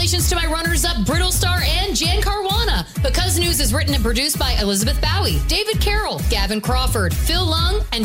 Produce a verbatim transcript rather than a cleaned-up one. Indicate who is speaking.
Speaker 1: Congratulations to my runners-up, Brittle Star and Jan Caruana. Because News is written and produced by Elizabeth Bowie, David Carroll, Gavin Crawford, Phil Lung, and